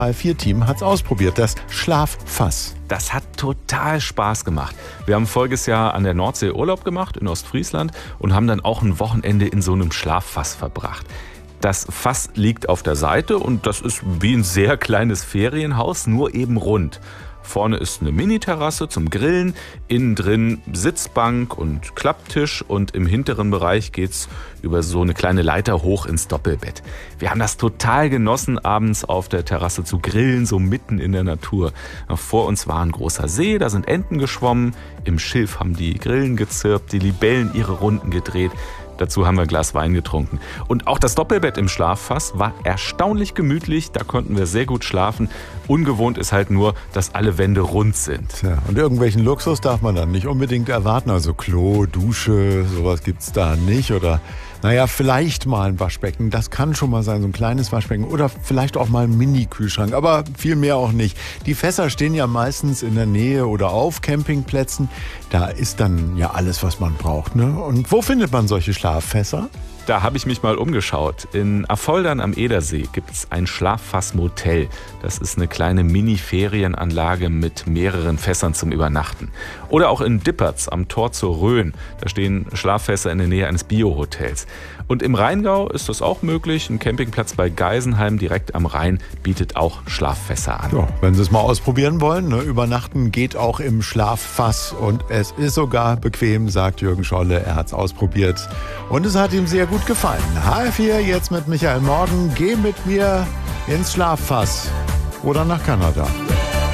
HR4-Team hat's ausprobiert, das Schlaffass. Das hat total Spaß gemacht. Wir haben voriges Jahr an der Nordsee Urlaub gemacht in Ostfriesland und haben dann auch ein Wochenende in so einem Schlaffass verbracht. Das Fass liegt auf der Seite und das ist wie ein sehr kleines Ferienhaus, nur eben rund. Vorne ist eine Mini-Terrasse zum Grillen, innen drin Sitzbank und Klapptisch und im hinteren Bereich geht's über so eine kleine Leiter hoch ins Doppelbett. Wir haben das total genossen, abends auf der Terrasse zu grillen, so mitten in der Natur. Vor uns war ein großer See, da sind Enten geschwommen, im Schilf haben die Grillen gezirpt, die Libellen ihre Runden gedreht. Dazu haben wir ein Glas Wein getrunken. Und auch das Doppelbett im Schlaffass war erstaunlich gemütlich. Da konnten wir sehr gut schlafen. Ungewohnt ist halt nur, dass alle Wände rund sind. Tja, und irgendwelchen Luxus darf man dann nicht unbedingt erwarten. Also Klo, Dusche, sowas gibt's da nicht. Oder naja, vielleicht mal ein Waschbecken. Das kann schon mal sein, so ein kleines Waschbecken. Oder vielleicht auch mal ein Mini-Kühlschrank. Aber viel mehr auch nicht. Die Fässer stehen ja meistens in der Nähe oder auf Campingplätzen. Da ist dann ja alles, was man braucht, ne? Und wo findet man solche Schlaffässer? Da habe ich mich mal umgeschaut. In Affoldern am Edersee gibt es ein Schlaffass-Motel. Das ist eine kleine Mini-Ferienanlage mit mehreren Fässern zum Übernachten. Oder auch in Dippertz am Tor zur Rhön. Da stehen Schlaffässer in der Nähe eines Bio-Hotels. Und im Rheingau ist das auch möglich. Ein Campingplatz bei Geisenheim direkt am Rhein bietet auch Schlaffässer an. Ja, wenn Sie es mal ausprobieren wollen, ne? Übernachten geht auch im Schlaffass. Und es ist sogar bequem, sagt Jürgen Scholle. Er hat es ausprobiert. Und es hat ihm sehr gut gefallen. HR4 jetzt mit Michael Morgen. Geh mit mir ins Schlaffass oder nach Kanada.